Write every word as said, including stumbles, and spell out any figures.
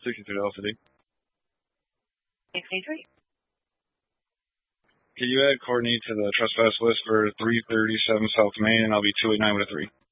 sixty-two Delta D. sixty-three. Can you add Courtney to the trespass list for three thirty-seven South Main, and I'll be two eighty-nine with a three.